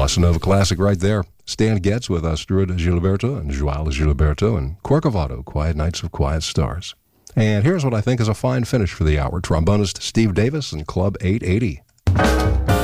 Bossa Nova classic right there. Stan Getz with Astrid Gilberto and Joao Gilberto and Corcovado, Quiet Nights of Quiet Stars. And here's what I think is a fine finish for the hour. Trombonist Steve Davis and Club 880.